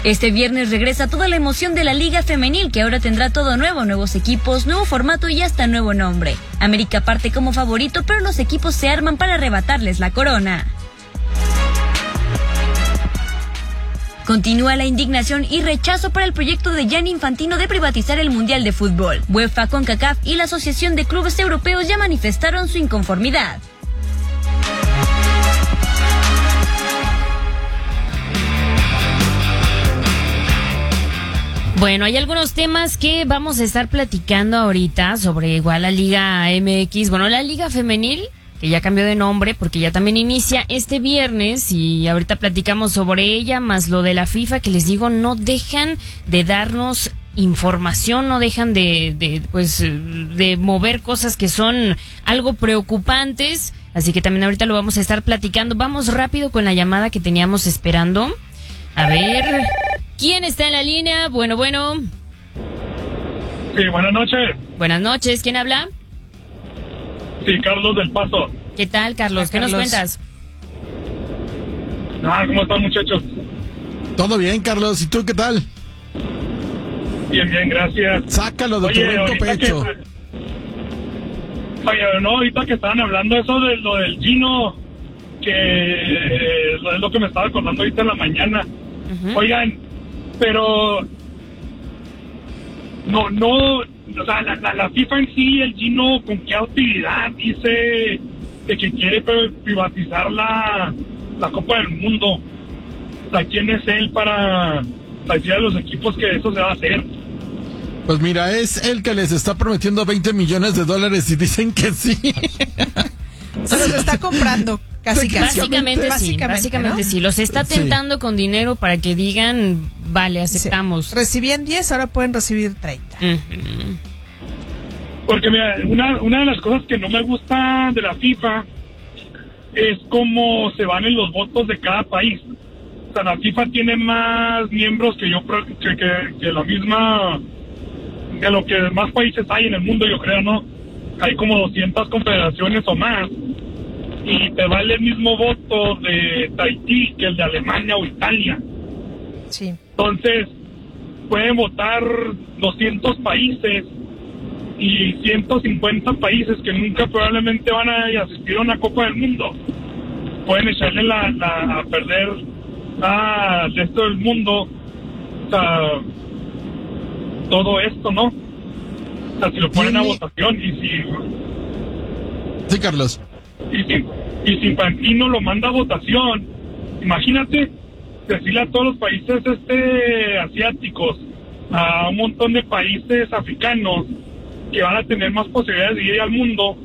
Este viernes regresa toda la emoción de la Liga Femenil, que ahora tendrá todo nuevo, nuevos equipos, nuevo formato y hasta nuevo nombre. América parte como favorito, pero los equipos se arman para arrebatarles la corona. Continúa la indignación y rechazo para el proyecto de Gianni Infantino de privatizar el Mundial de Fútbol. UEFA, CONCACAF y la Asociación de Clubes Europeos ya manifestaron su inconformidad. Bueno, hay algunos temas que vamos a estar platicando ahorita sobre igual la Liga MX, bueno, la Liga Femenil, que ya cambió de nombre porque ya también inicia este viernes y ahorita platicamos sobre ella, más lo de la FIFA, que les digo, no dejan de darnos información, no dejan de mover cosas que son algo preocupantes, así que también ahorita lo vamos a estar platicando. Vamos rápido con la llamada que teníamos esperando. A ver, ¿quién está en la línea? Bueno. Sí, buenas noches. Buenas noches, ¿quién habla? Sí, Carlos del Paso. ¿Qué tal, Carlos? ¿Qué nos cuentas? ¿Cómo están, muchachos? Todo bien, Carlos. ¿Y tú qué tal? Bien, gracias. Sácalo de tu rico pecho. Ahorita que estaban hablando eso de lo del Gino, que es lo que me estaba acordando ahorita en la mañana. Uh-huh. Oigan, pero no, o sea, la FIFA en sí, el Gino, ¿con qué utilidad dice de que quiere privatizar la Copa del Mundo? O sea, ¿quién es él para decir a los equipos que eso se va a hacer? Pues mira, es el que les está prometiendo $20 millones y dicen que sí. Se los está comprando. Básicamente ¿no? sí. Los está tentando con dinero para que digan, vale, aceptamos. Sí. Recibían 10, ahora pueden recibir 30. Uh-huh. Porque mira, una de las cosas que no me gusta de la FIFA es cómo se van en los votos de cada país. O sea, la FIFA tiene más miembros que la misma, de lo que más países hay en el mundo, yo creo, ¿no? Hay como 200 confederaciones o más. Y te vale el mismo voto de Tahití que el de Alemania o Italia. Sí. Entonces, pueden votar 200 países y 150 países que nunca probablemente van a asistir a una Copa del Mundo. Pueden echarle a perder al resto del mundo, o sea, todo esto, ¿no? O sea, si lo ponen a votación y si... Sí, Carlos. Y si Infantino lo manda a votación, imagínate decirle a todos los países asiáticos, a un montón de países africanos que van a tener más posibilidades de ir al mundo.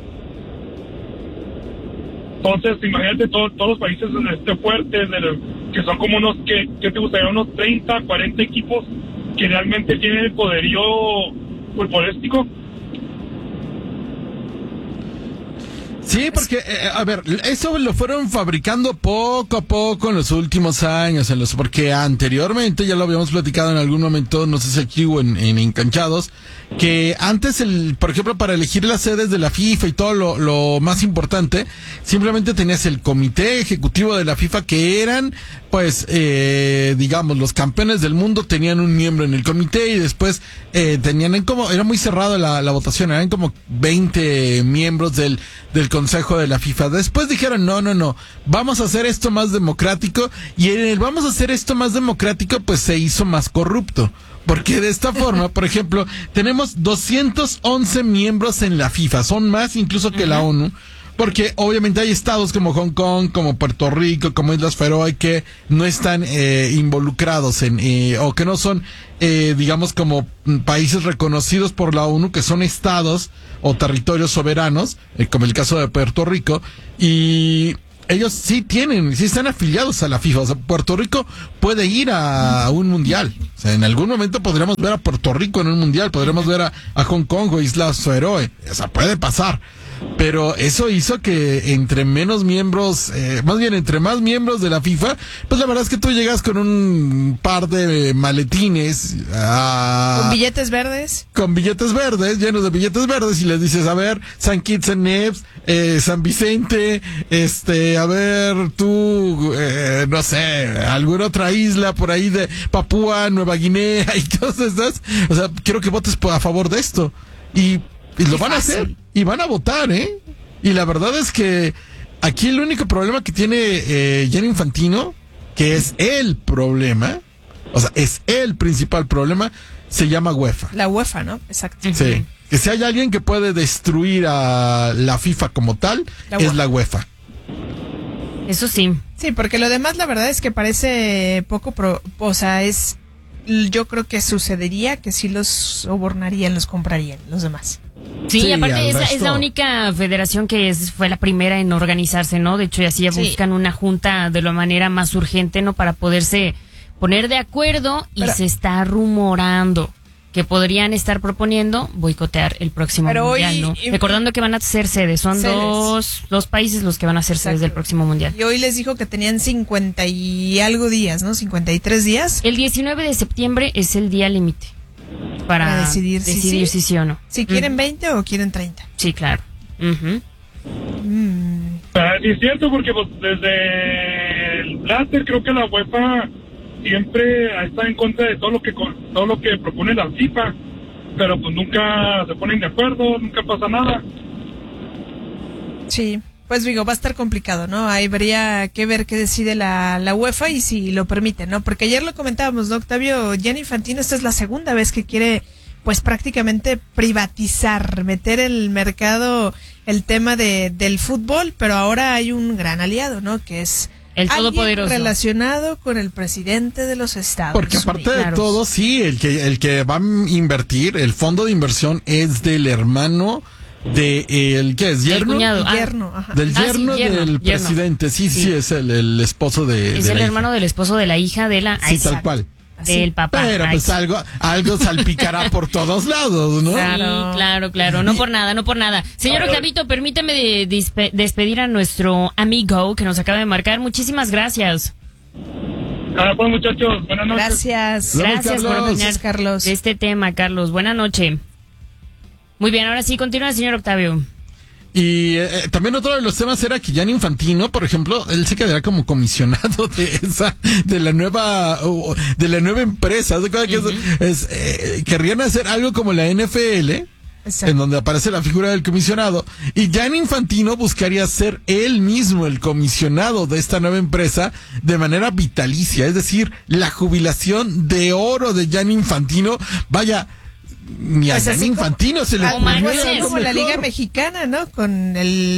Entonces, imagínate todos los países fuertes, que son como unos, que te gustaría, unos 30, 40 equipos que realmente tienen el poderío futbolístico. Sí, porque, a ver, eso lo fueron fabricando poco a poco en los últimos años, porque anteriormente, ya lo habíamos platicado en algún momento, no sé si aquí o en Enganchados, que antes, por ejemplo, para elegir las sedes de la FIFA y todo lo más importante, simplemente tenías el comité ejecutivo de la FIFA, que eran, pues, digamos, los campeones del mundo tenían un miembro en el comité y después era muy cerrado la votación, eran como 20 miembros del Consejo de la FIFA. Después dijeron, no, vamos a hacer esto más democrático, y en el vamos a hacer esto más democrático, pues se hizo más corrupto. Porque de esta forma, por ejemplo, tenemos 211 miembros en la FIFA, son más incluso que la ONU, porque obviamente hay estados como Hong Kong, como Puerto Rico, como Islas Feroe, que no están involucrados o que no son, digamos, como países reconocidos por la ONU, que son estados o territorios soberanos, como el caso de Puerto Rico, y ellos sí están afiliados a la FIFA. O sea, Puerto Rico puede ir a un mundial. O sea, en algún momento podríamos ver a Puerto Rico en un mundial, podríamos ver a Hong Kong o Islas Feroe. O sea, puede pasar. Pero eso hizo que entre menos miembros, entre más miembros de la FIFA, pues la verdad es que tú llegas con un par de maletines Con billetes verdes. Llenos de billetes verdes, y les dices, a ver, San Kitts and Nevis, San Vicente, a ver, tú, no sé, alguna otra isla por ahí de Papúa, Nueva Guinea y todas esas. O sea, quiero que votes a favor de esto. Y lo van a hacer, y van a votar, ¿eh? Y la verdad es que aquí el único problema que tiene Gianni Infantino, que es el problema, o sea, es el principal problema, se llama UEFA. La UEFA, ¿no? Exacto. Sí. Que si hay alguien que puede destruir a la FIFA como tal, es la UEFA. Eso sí. Sí, porque lo demás la verdad es que parece poco yo creo que sucedería que sí los sobornarían, los comprarían, los demás. Sí, Sí, aparte al es resto. la única federación que fue la primera en organizarse, ¿no? De hecho, así ya Sí. buscan una junta de la manera más urgente, ¿no? Para poderse poner de acuerdo, y Pero- se está rumorando que podrían estar proponiendo boicotear el próximo Pero mundial, hoy- ¿no? Recordando que van a ser sedes, son Sedes. dos países los que van a ser sedes Exacto. del próximo mundial. Y hoy les dijo que tenían 50 y algo días, ¿no? 53 días. El 19 de septiembre es el día límite para decidir si sí. si sí o no. Si quieren 20 o quieren 30. Sí, claro. Ujú. Sí, es cierto, porque pues, desde el Blatter creo que la UEFA siempre está en contra de todo lo que propone la FIFA, pero pues nunca se ponen de acuerdo, nunca pasa nada. Sí, pues digo, va a estar complicado, ¿no? Ahí habría que ver qué decide la UEFA y si lo permite, ¿no? Porque ayer lo comentábamos, ¿no, Octavio? Gianni Infantino, esta es la segunda vez que quiere, pues prácticamente privatizar, meter el mercado, el tema del fútbol, pero ahora hay un gran aliado, ¿no? Que es El alguien todopoderoso. relacionado con el presidente de los Estados Porque aparte Unidos. de Claro. todo, sí, el que va a invertir, el fondo de inversión es del hermano de el ¿qué es? Del ¿Yerno? cuñado. Ah. Yerno, ajá. Del Ah, sí, yerno yerno, del yerno. presidente. Sí, Sí. es el esposo de Es de el la hija. hermano del esposo de la hija de la... Sí, tal cual. Del papá. Pero Ay, pues algo salpicará por todos lados, ¿no? Claro. Sí, claro. No por nada. Señor Octavito, permítame despedir a nuestro amigo que nos acaba de marcar. Muchísimas gracias. Pues muchachos, buenas noches. Gracias. Nos vemos, Gracias por Carlos. opinar Gracias, Carlos. de este tema, Carlos. Buenas noches. Muy bien, ahora sí, continúa, señor Octavio. Y también otro de los temas era que Gianni Infantino, por ejemplo, él se quedará como comisionado de la nueva empresa. ¿Se acuerdan que querrían hacer algo como la NFL? Exacto. En donde aparece la figura del comisionado, y Gianni Infantino buscaría ser él mismo el comisionado de esta nueva empresa de manera vitalicia, es decir, la jubilación de oro de Gianni Infantino. Vaya, ni a Pues así Gianni Infantino se le algo ocurrió así algo como la mejor. Liga Mexicana, ¿no? Con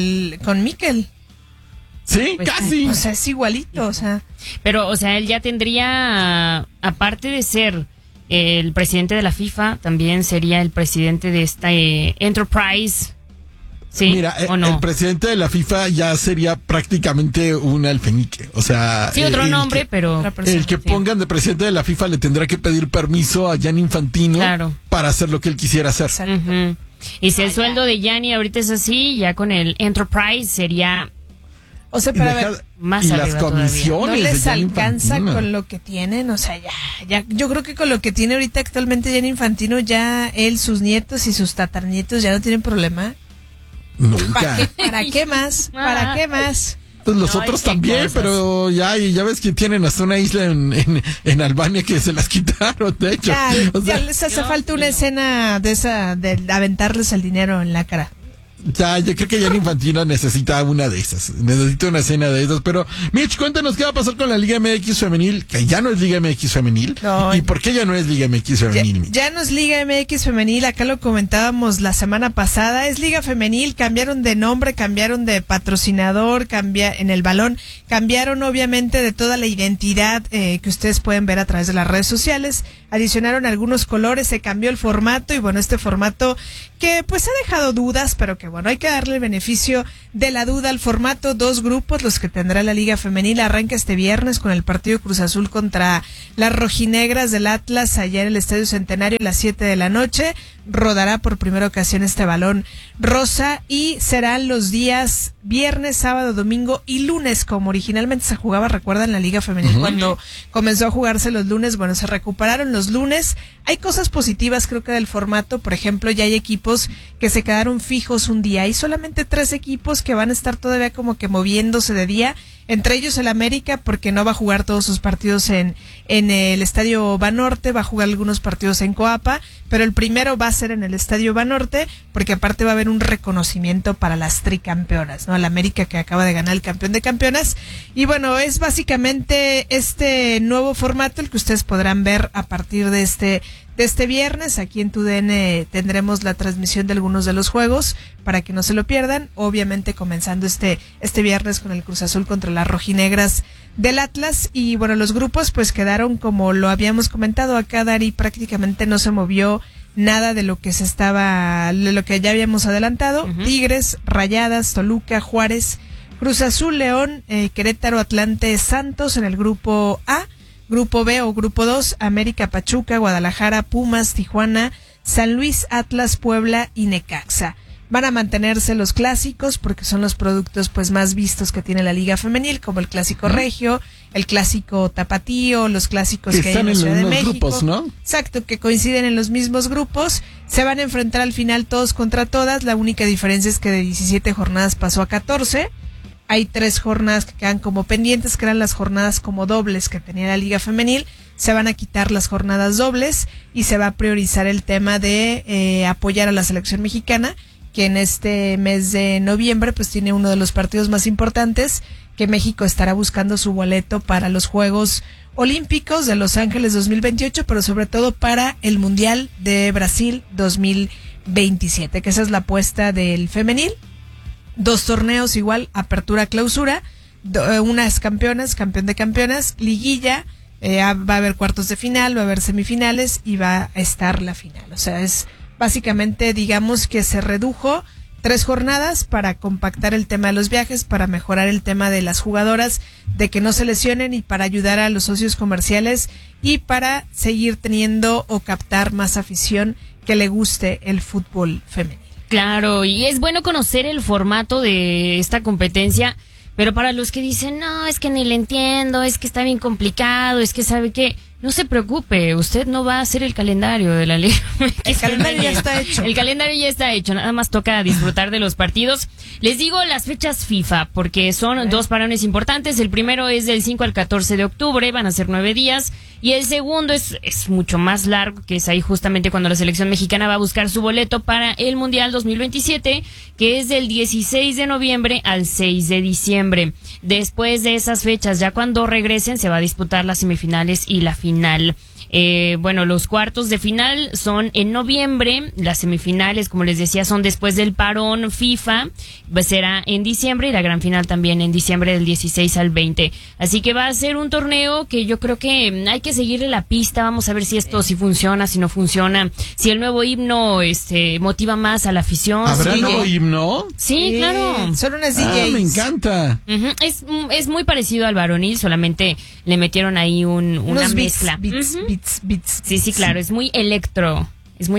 Mikel. Sí, Pues, casi. O sea, es igualito, o sea. Pero, o sea, él ya tendría, aparte de ser el presidente de la FIFA, también sería el presidente de esta Enterprise. ¿Sí? Mira, ¿O no? el presidente de la FIFA ya sería prácticamente un alfeñique. O sea, Sí, otro el nombre, que- pero... Otra persona. El que Sí. pongan de presidente de la FIFA le tendrá que pedir permiso a Gianni Infantino Claro. para hacer lo que él quisiera hacer. Exacto. Ujú. Y si el sueldo de Gianni ahorita es así, ya con el Enterprise sería... O sea, Y, pero a deja- ver, más y las arriba todavía. comisiones no de les Gianni alcanza Infantino. con lo que tienen, o sea, ya, yo creo que con lo que tiene ahorita actualmente Gianni Infantino, ya él, sus nietos y sus tatarnietos ya no tienen problema. Nunca. ¿Para qué más? ¿Para qué más? Pues los Ay, otros qué también, cosas. pero ya ves que tienen hasta una isla en Albania que se las quitaron, de hecho. Ya, O sea, ya les hace Dios falta una mío. escena de esa, de aventarles el dinero en la cara. ya, yo creo que Gianni Infantino necesita una de esas. Necesita una escena de esas. Pero, Mitch, cuéntanos qué va a pasar con la Liga MX femenil, que ya no es Liga MX femenil. No. ¿Y por qué ya no es Liga MX Ya, femenil, Mitch? ya no es Liga MX femenil, acá lo comentábamos la semana pasada, es Liga femenil, cambiaron de nombre, cambiaron de patrocinador, en el balón, cambiaron obviamente de toda la identidad que ustedes pueden ver a través de las redes sociales, adicionaron algunos colores, se cambió el formato y bueno, este formato que pues ha dejado dudas, pero que bueno, bueno, hay que darle el beneficio de la duda al formato. 2 grupos, los que tendrá la Liga Femenil. Arranca este viernes con el partido Cruz Azul contra las rojinegras del Atlas allá en el Estadio Centenario a las 7 de la noche. Rodará por primera ocasión este balón rosa y serán los días viernes, sábado, domingo y lunes, como originalmente se jugaba, recuerdan, la Liga Femenil cuando comenzó a jugarse los lunes. Bueno, se recuperaron los lunes. Hay cosas positivas, creo que, del formato. Por ejemplo, ya hay equipos que se quedaron fijos un día. Hay solamente 3 equipos que van a estar todavía como que moviéndose de día. Entre ellos el América, porque no va a jugar todos sus partidos en el Estadio Banorte, va a jugar algunos partidos en Coapa, pero el primero va a ser en el Estadio Banorte, porque aparte va a haber un reconocimiento para las tricampeonas, ¿no? El América, que acaba de ganar el campeón de campeonas. Y bueno, es básicamente este nuevo formato el que ustedes podrán ver a partir de este viernes. Aquí en TUDN tendremos la transmisión de algunos de los juegos para que no se lo pierdan. Obviamente comenzando este viernes con el Cruz Azul contra las rojinegras del Atlas. Y bueno, los grupos pues quedaron como lo habíamos comentado acá, Dari, prácticamente no se movió nada de lo que ya habíamos adelantado. Tigres, Rayadas, Toluca, Juárez, Cruz Azul, León, Querétaro, Atlante, Santos en el grupo A. Grupo B o Grupo 2, América, Pachuca, Guadalajara, Pumas, Tijuana, San Luis, Atlas, Puebla y Necaxa. Van a mantenerse los clásicos porque son los productos pues más vistos que tiene la Liga Femenil, como el clásico regio, el clásico tapatío, los clásicos que hay en la Ciudad de México. Grupos, ¿no? Exacto, que coinciden en los mismos grupos. Se van a enfrentar al final todos contra todas. La única diferencia es que de 17 jornadas pasó a 14. Hay 3 jornadas que quedan como pendientes, que eran las jornadas como dobles que tenía la Liga Femenil. Se van a quitar las jornadas dobles y se va a priorizar el tema de apoyar a la selección mexicana, que en este mes de noviembre pues tiene uno de los partidos más importantes, que México estará buscando su boleto para los Juegos Olímpicos de Los Ángeles 2028, pero sobre todo para el Mundial de Brasil 2027, que esa es la apuesta del femenil. 2 torneos igual, apertura, clausura, unas campeonas, campeón de campeonas, liguilla, va a haber cuartos de final, va a haber semifinales y va a estar la final. O sea, es básicamente, digamos que se redujo 3 jornadas para compactar el tema de los viajes, para mejorar el tema de las jugadoras, de que no se lesionen y para ayudar a los socios comerciales y para seguir teniendo o captar más afición que le guste el fútbol femenino. Claro, y es bueno conocer el formato de esta competencia, pero para los que dicen, no, es que ni le entiendo, es que está bien complicado, es que sabe que... No se preocupe, usted no va a hacer el calendario de la Liga. El calendario ya está hecho. El calendario ya está hecho, nada más toca disfrutar de los partidos. Les digo las fechas FIFA, porque son 2 parones importantes. El primero es del 5 al 14 de octubre, van a ser 9 días. Y el segundo es mucho más largo, que es ahí justamente cuando la selección mexicana va a buscar su boleto para el Mundial 2027, que es del 16 de noviembre al 6 de diciembre. Después de esas fechas, ya cuando regresen, se va a disputar las semifinales y la final. Bueno, los cuartos de final son en noviembre, las semifinales, como les decía, son después del parón FIFA, será en diciembre y la gran final también en diciembre del 16 al 20. Así que va a ser un torneo que yo creo que hay que seguirle la pista, vamos a ver si esto sí funciona, si no funciona, si el nuevo himno motiva más a la afición. ¿Habrá ¿Sí? nuevo himno? Sí, claro. Son unas DJs. Me encanta. Es muy parecido al varonil, solamente le metieron ahí una mezcla. Beats. Sí, claro, es muy electro.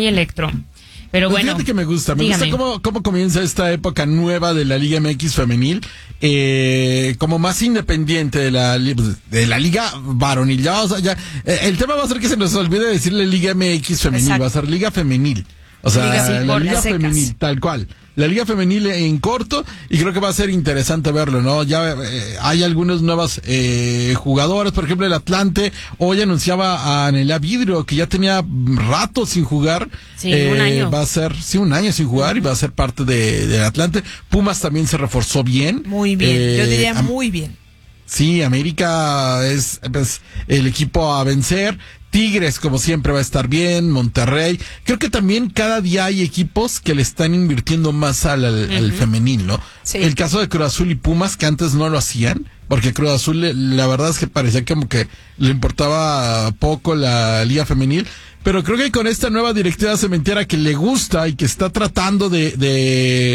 Pero Pues bueno. fíjate que me gusta dígame. cómo comienza esta época nueva de la Liga MX femenil, como más independiente de la Liga varonil. El tema va a ser que se nos olvide decirle Liga MX femenil, Exacto. va a ser Liga femenil. O sea, la Liga femenil, tal cual. La Liga femenil en corto, y creo que va a ser interesante verlo, ¿no? Ya hay algunas nuevas jugadoras, por ejemplo el Atlante hoy anunciaba a Anela Vidrio, que ya tenía rato sin jugar. Sí, un año. Va a ser, un año sin jugar y va a ser parte de Atlante. Pumas también se reforzó bien. Muy bien, yo diría muy bien. Sí, América es pues, el equipo a vencer. Tigres, como siempre, va a estar bien. Monterrey. Creo que también cada día hay equipos que le están invirtiendo más al femenil, ¿no? Sí. El caso de Cruz Azul y Pumas, que antes no lo hacían, porque Cruz Azul, la verdad es que parecía como que le importaba poco la liga femenil. Pero creo que con esta nueva directiva cementera que le gusta y que está tratando de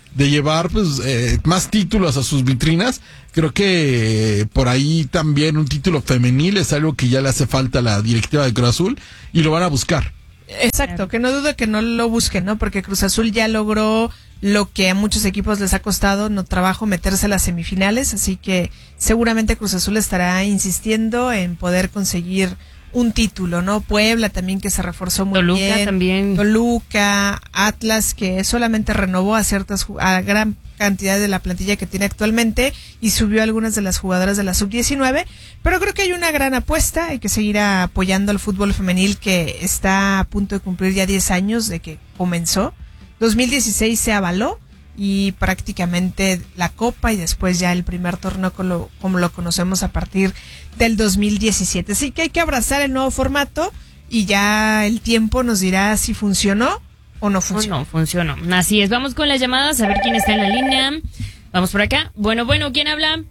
llevar pues más títulos a sus vitrinas. Creo que por ahí también un título femenil es algo que ya le hace falta a la directiva de Cruz Azul y lo van a buscar. Exacto, que no dudo que no lo busquen, ¿no? Porque Cruz Azul ya logró lo que a muchos equipos les ha costado, no trabajo, meterse a las semifinales, así que seguramente Cruz Azul estará insistiendo en poder conseguir un título, ¿no? Puebla también, que se reforzó muy Toluca bien. también. Toluca, Atlas, que solamente renovó a gran cantidad de la plantilla que tiene actualmente y subió a algunas de las jugadoras de la sub-19, pero creo que hay una gran apuesta, hay que seguir apoyando al fútbol femenil que está a punto de cumplir ya 10 años de que comenzó. 2016 se avaló y prácticamente la Copa y después ya el primer torneo como lo conocemos a partir del 2017. Así que hay que abrazar el nuevo formato y ya el tiempo nos dirá si funcionó o no funcionó. No funcionó. Así es, vamos con las llamadas a ver quién está en la línea. Vamos por acá. Bueno, ¿quién habla?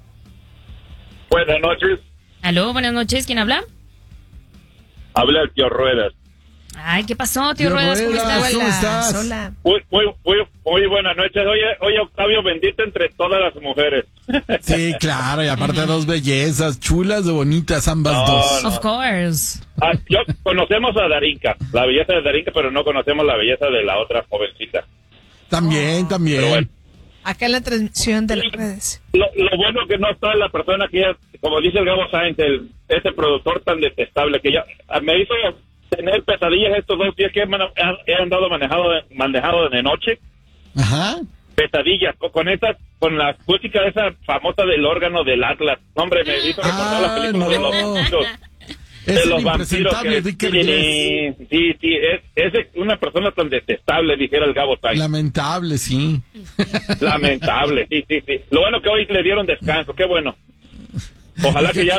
Buenas noches. Aló, buenas noches, ¿quién habla? Habla el tío Ruedas. Ay, ¿qué pasó, tío Tío Ruedas? ¿Cómo Ruedas, estás? ¿cómo estás? Hola. Muy buenas noches. Oye, Octavio, bendito entre todas las mujeres. Sí, claro, y aparte dos bellezas, chulas de bonitas ambas dos. Of course. Yo conocemos a Darinka, la belleza de Darinka, pero no conocemos la belleza de la otra jovencita. También. Pero bueno. Acá en la transmisión de las redes. Lo bueno que no está la persona que ya, como dice el Gabo Sáenz, ese productor tan detestable que ya me hizo tener pesadillas estos 2 días que he andado manejado de noche. Ajá. Pesadillas con la música esa famosa del órgano del Atlas. Hombre, me hizo recordar la película de los vampiros. Es De el los vampiros. impresentable Dick Gress. Sí, es una persona tan detestable, dijera el Gabo Sáenz. Lamentable, sí. Lamentable, sí. Lo bueno que hoy le dieron descanso, qué bueno. Ojalá que ya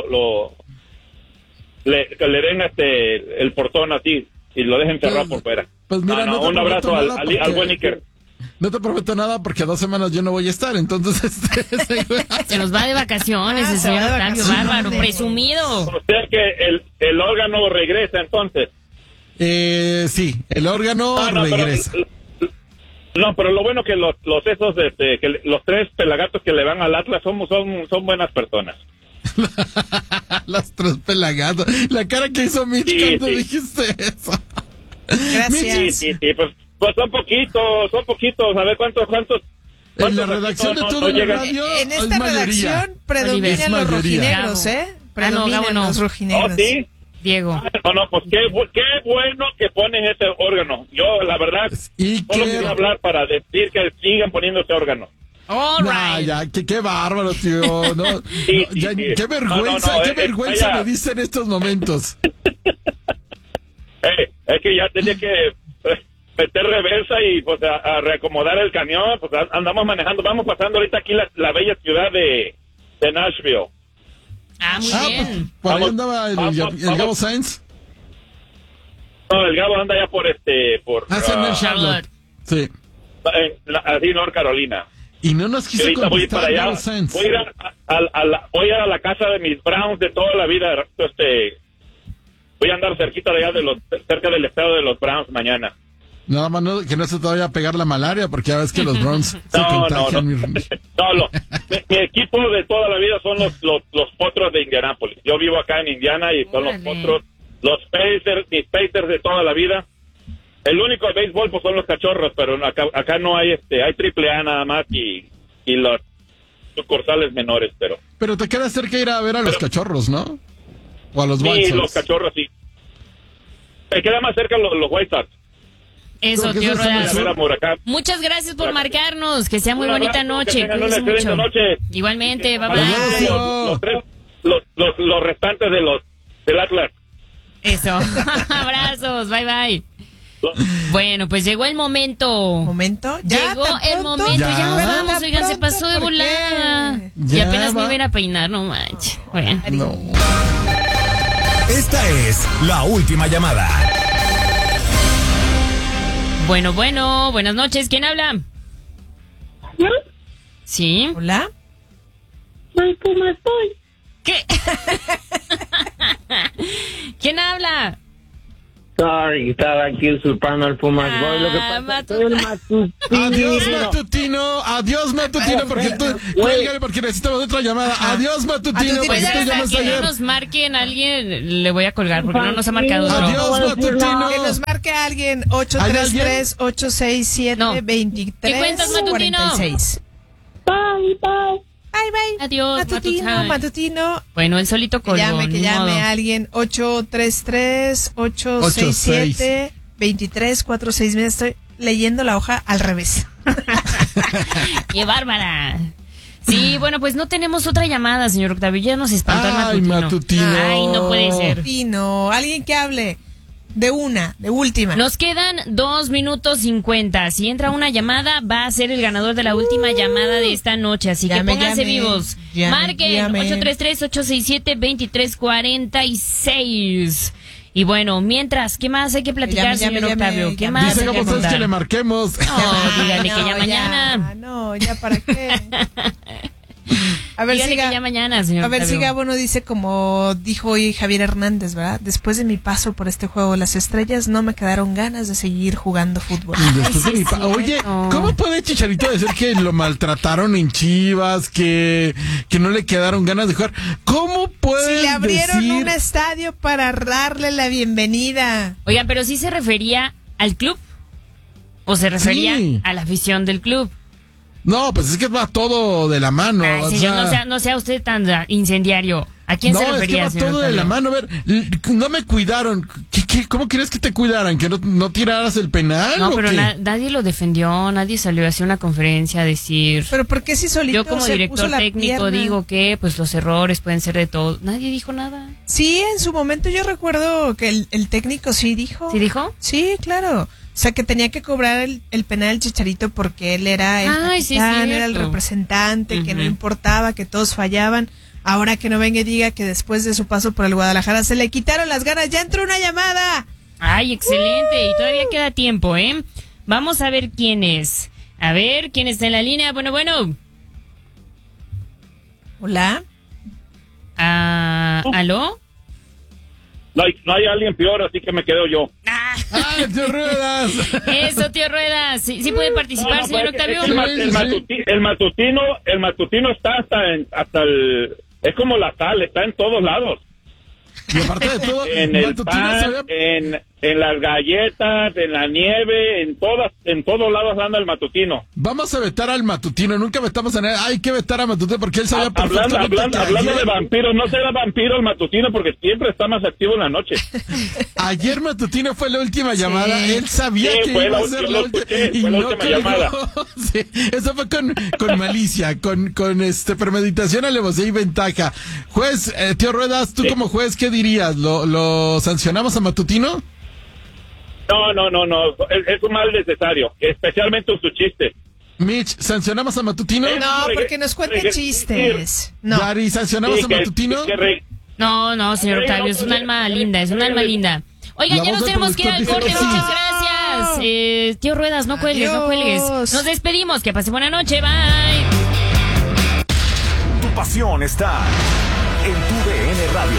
le den el portón así y lo dejen cerrado por fuera. Pues mira, no te un abrazo prometo nada al buen Iker. No te prometo nada porque 2 semanas yo no voy a estar, entonces Se nos va de vacaciones el se va señor de Octavio, vacaciones. bárbaro, presumido. O sea que el órgano regresa entonces. sí, el órgano Pero regresa. pero lo bueno que los 3 pelagatos que le van al Atlas son buenas personas. Las 3 pelagatos. La cara que hizo Mitch Sí, cuando sí. dijiste eso. Gracias. Sí, pues son poquitos, a ver cuántos En la redacción de no todo el llegan. radio En es esta mayoría. redacción predominan Es los mayoría. rojinegros, ¿eh? Predominan Gabo no. los rojinegros. Oh, sí. Diego. No, pues qué bueno que ponen ese órgano. Yo, la verdad, Y solo quería hablar para decir que sigan poniendo ese órgano. All Nah, right. ya, qué bárbaro, tío. No, Sí, no, ya, sí. qué vergüenza, qué vergüenza vaya. me dice en estos momentos. Es que ya tenía que meter reversa y pues a reacomodar el camión. Pues andamos manejando, vamos pasando ahorita aquí la bella ciudad de Nashville. Ah, muy Pues, bien. por ahí Vamos, andaba el vamos. Gabo Sainz. No, el Gabo anda ya por Hace en el ah, Charlotte. Sí. así North Carolina. Y no nos Y quiso ahorita voy contestar para allá. Gabo Sainz. Voy a ir a la casa de mis Browns de toda la vida. Voy a andar cerquita de allá cerca del estado de los Browns mañana. Nada más que no se te vaya a pegar la malaria, porque ya ves que los Browns se No. contagian. Mi equipo de toda la vida son los Potros de Indianápolis. Yo vivo acá en Indiana y son los Órale. Potros, los Pacers, mis Pacers de toda la vida. El único de béisbol pues son los Cachorros, pero acá no hay hay AAA nada más y los sucursales menores, pero Pero te queda cerca ir a ver a los Cachorros, ¿no? O a los White sí, Sox. los Cachorros sí. Me queda más cerca los White Sox. Eso, Creo que tío eso está A Ruedas. ver a Muracán. Muchas gracias por marcarnos. Que sea muy Un bonita abrazo, noche. que tengan una Cuídense excelente mucho. noche. Igualmente, bye Adiós, bye. tío. Los restantes del Atlas. Eso. Abrazos, bye bye. Bueno, pues llegó el momento. ¿Momento? ¿Ya? Llegó ¿Tan el pronto? momento, ya ¿Ya? nos vamos, ¿Tan oigan, se pronto? pasó de ¿Por qué? volada. Y Ya apenas me va. iba a ir a peinar, no manches. Bueno. No. Esta es la última llamada. Bueno, buenas noches. ¿Quién habla? ¿Sí? ¿Hola? ¿Cómo estoy? ¿Qué? ¿Quién habla? Sorry, estaba aquí usurpando al Pumas Boy. Lo que pasa es que el matutino. Adiós, matutino, porque tú, cuélgale porque necesitamos otra llamada. Adiós, matutino, porque tú llamas Que ayer. no nos marquen alguien, le voy a colgar porque no nos ha marcado otro. Adiós, matutino. Que nos marque a alguien 833-867-2346. ¿Qué cuentas, matutino? Bye, bye. Bye, bye. Adiós, matutino. Bueno, el solito colgó. Que llame a alguien 833-867-2346. Mira, estoy leyendo la hoja al revés. ¡Qué bárbara! Sí, bueno, pues no tenemos otra llamada, señor Octavio. Ya nos espantó el matutino. Ay, no puede ser. Matutino, alguien que hable. De última. Nos quedan 2 minutos 50. Si entra una llamada, va a ser el ganador de la última llamada de esta noche. Así que pónganse vivos. Marquen 833-867-2346. Y bueno, mientras, ¿qué más hay que platicar, señor Octavio? ¿Qué más dice hay que cómo contar? que le marquemos. No, dígale que ya mañana. No, ya para qué. A ver Dígale que ya mañana, señor A ver Octavio. si Gabo no dice como dijo hoy Javier Hernández, ¿verdad? Después de mi paso por este juego de las estrellas, no me quedaron ganas de seguir jugando fútbol. Oye, ¿cómo puede Chicharito decir que lo maltrataron en Chivas, que no le quedaron ganas de jugar? ¿Cómo puede Si le abrieron decir... un estadio para darle la bienvenida. Oigan, pero sí se refería al club o se refería a la afición del club. No, pues es que va todo de la mano. Ay, señor, no sea usted tan incendiario. ¿A quién se refería, es que va todo de la mano. A ver, no me cuidaron. ¿Cómo quieres que te cuidaran? ¿Que no tiraras el penal? No, pero qué? Nadie lo defendió, nadie salió a hacer una conferencia a decir... ¿Pero por qué si solito Yo como se director puso la técnico pierna? Digo que pues los errores pueden ser de todo. Nadie dijo nada. Sí, en su momento yo recuerdo que el técnico sí dijo. ¿Sí dijo? Sí, claro. O sea, que tenía que cobrar el penal del Chicharito porque él era el capitán, era el representante, que no importaba, que todos fallaban. Ahora que no venga y diga que después de su paso por el Guadalajara se le quitaron las ganas. ¡Ya entró una llamada! Ay, excelente. Y todavía queda tiempo, ¿eh? Vamos a ver quién es. A ver, ¿quién está en la línea? Bueno. Hola. ¿Aló? No hay alguien peor, así que me quedo yo. ¡Ay, tío Ruedas! Eso, tío Ruedas. ¿Sí puede participar, No, señor es que Octavio? el matutino está hasta el... Es como la sal, está en todos lados. Y aparte de todo, En el pan, en las galletas, en la nieve, en todos lados anda el matutino. Vamos a vetar al matutino, nunca vetamos a nadie. Hay que vetar a matutino porque él sabía perfectamente Hablando de vampiros, no será vampiro el matutino porque siempre está más activo en la noche. Ayer matutino fue la última llamada, él sabía que iba a ser la última y fue la no última colgó. llamada. Sí, eso fue con malicia, con premeditación, alevosía y ventaja. Juez, tío Ruedas, tú como juez, ¿qué dirías? ¿Lo sancionamos a matutino? No, es un mal necesario, especialmente su chiste. Mitch, ¿sancionamos a matutino? No, porque nos cuenta chistes. No. Dari, ¿sancionamos a matutino? No, señor Octavio, es un alma linda, Oigan, ya nos tenemos que ir al corte, muchas gracias. Tío Ruedas, no cuelgues. Nos despedimos, que pase buena noche, bye. Tu pasión está en tu DN Radio.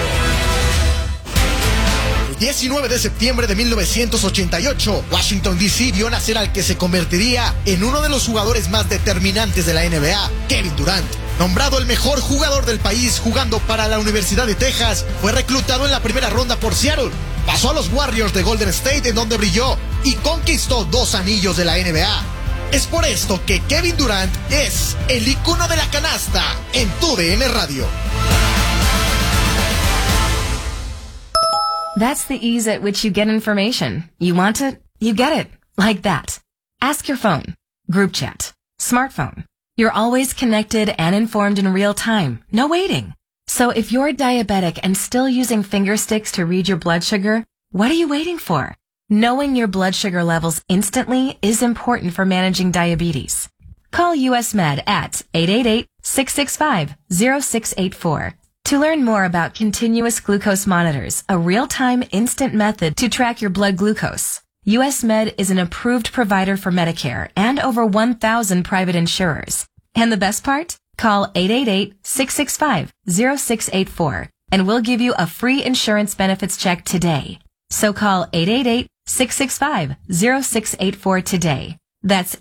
El 19 de septiembre de 1988, Washington D.C. vio nacer al que se convertiría en uno de los jugadores más determinantes de la NBA, Kevin Durant. Nombrado el mejor jugador del país jugando para la Universidad de Texas, fue reclutado en la primera ronda por Seattle. Pasó a los Warriors de Golden State, en donde brilló y conquistó 2 anillos de la NBA. Es por esto que Kevin Durant es el icono de la canasta en tu DN Radio. That's the ease at which you get information. You want it, you get it. Like that. Ask your phone. Group chat. Smartphone. You're always connected and informed in real time. No waiting. So if you're diabetic and still using finger sticks to read your blood sugar, what are you waiting for? Knowing your blood sugar levels instantly is important for managing diabetes. Call US Med at 888-665-0684. To learn more about continuous glucose monitors, a real-time instant method to track your blood glucose, US Med is an approved provider for Medicare and over 1,000 private insurers. And the best part? Call 888-665-0684 and we'll give you a free insurance benefits check today. So call 888-665-0684 today. That's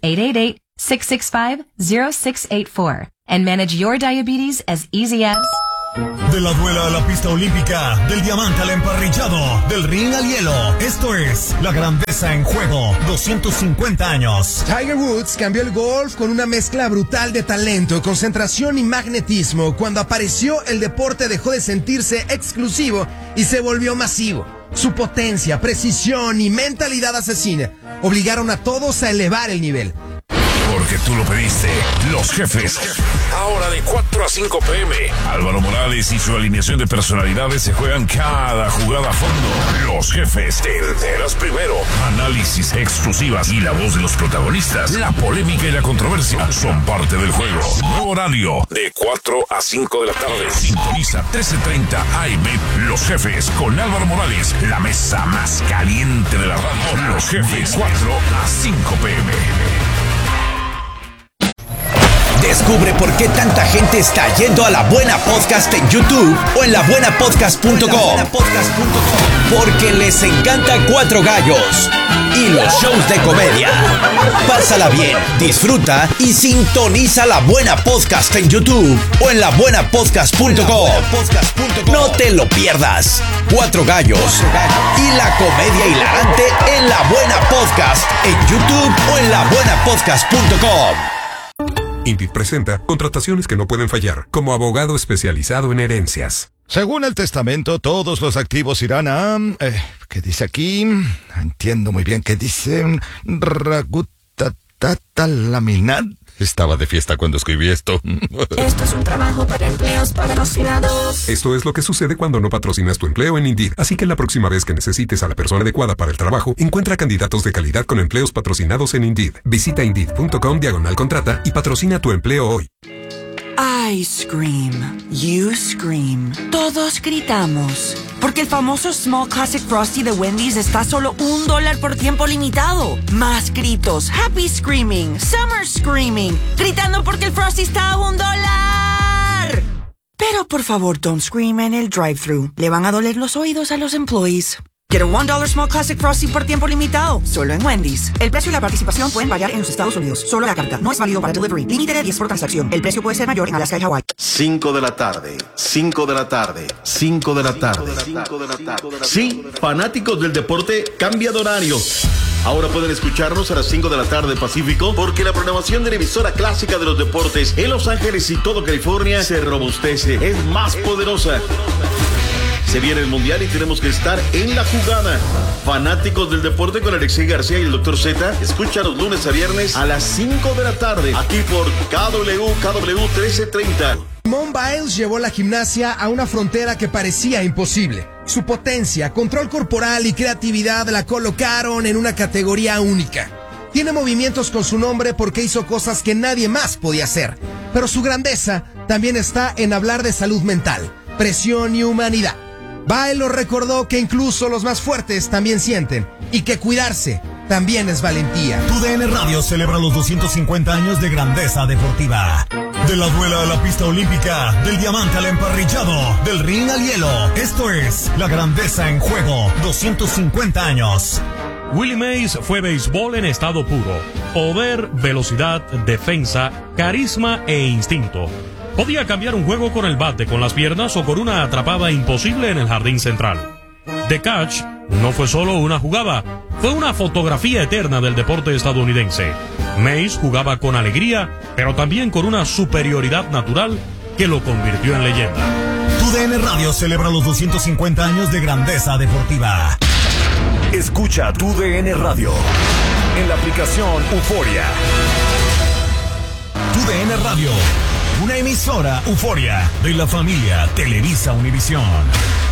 888-665-0684 and manage your diabetes as easy as... De la duela a la pista olímpica, del diamante al emparrillado, del ring al hielo. Esto es La Grandeza en Juego, 250 años. Tiger Woods cambió el golf con una mezcla brutal de talento, concentración y magnetismo. Cuando apareció, el deporte dejó de sentirse exclusivo y se volvió masivo. Su potencia, precisión y mentalidad asesina obligaron a todos a elevar el nivel. Porque tú lo pediste, Los Jefes. Ahora de 4 a 5 p.m. Álvaro Morales y su alineación de personalidades se juegan cada jugada a fondo. Los Jefes, te enteras primero. Análisis exclusivas y la voz de los protagonistas. La polémica y la controversia son parte del juego. Nuevo horario, de 4 a 5 de la tarde. Sintoniza 13:30 AM. Los Jefes, con Álvaro Morales. La mesa más caliente de la radio. Los Jefes, 4 a 5 p.m. Descubre por qué tanta gente está yendo a La Buena Podcast en YouTube o en labuenapodcast.com. Porque les encanta Cuatro Gallos y los shows de comedia. Pásala bien, disfruta y sintoniza La Buena Podcast en YouTube o en labuenapodcast.com. No te lo pierdas. Cuatro Gallos y la comedia hilarante en La Buena Podcast en YouTube o en labuenapodcast.com. Indeed presenta contrataciones que no pueden fallar, como abogado especializado en herencias. Según el testamento, todos los activos irán a... ¿qué dice aquí? Entiendo muy bien qué dice... Ragutatatalaminat. Estaba de fiesta cuando escribí esto. Esto es un trabajo para empleos patrocinados. Esto es lo que sucede cuando no patrocinas tu empleo en Indeed. Así que la próxima vez que necesites a la persona adecuada para el trabajo, encuentra candidatos de calidad con empleos patrocinados en Indeed. Visita Indeed.com/contrata y patrocina tu empleo hoy. I scream, you scream, todos gritamos, porque el famoso Small Classic Frosty de Wendy's está a solo $1 por tiempo limitado. Más gritos, happy screaming, summer screaming, gritando porque el Frosty está a $1. Pero por favor, don't scream en el drive-thru. Le van a doler los oídos a los employees. Get a $1 Small Classic Frosty por tiempo limitado, solo en Wendy's. El precio y la participación pueden variar en los Estados Unidos. Solo la carta. No es válido para delivery. Límite de 10 por transacción. El precio puede ser mayor en Alaska y Hawái. 5 de la tarde. 5 de la tarde. 5 de la tarde. 5 de la tarde. Sí, fanáticos del deporte, cambia de horario. Ahora pueden escucharnos a las 5 de la tarde Pacífico, porque la programación de la emisora clásica de los deportes en Los Ángeles y todo California se robustece. Es más poderosa. Se viene el Mundial y tenemos que estar en la jugada. Fanáticos del deporte con Alexei García y el Dr. Z. Escúchanos lunes a viernes a las 5 de la tarde. Aquí por KW 1330. Simone Biles llevó la gimnasia a una frontera que parecía imposible. Su potencia, control corporal y creatividad la colocaron en una categoría única. Tiene movimientos con su nombre porque hizo cosas que nadie más podía hacer. Pero su grandeza también está en hablar de salud mental, presión y humanidad. Biles recordó que incluso los más fuertes también sienten y que cuidarse también es valentía. Tu DN Radio celebra los 250 años de grandeza deportiva. De la duela a la pista olímpica, del diamante al emparrillado, del ring al hielo. Esto es La Grandeza en Juego, 250 años. Willie Mays fue béisbol en estado puro. Poder, velocidad, defensa, carisma e instinto. Podía cambiar un juego con el bate, con las piernas o con una atrapada imposible en el jardín central. The Catch no fue solo una jugada, fue una fotografía eterna del deporte estadounidense. Mays jugaba con alegría, pero también con una superioridad natural que lo convirtió en leyenda. Tu DN Radio celebra los 250 años de grandeza deportiva. Escucha Tu DN Radio en la aplicación Euforia. Tu DN Radio, una emisora Euforia de la familia Televisa Univisión.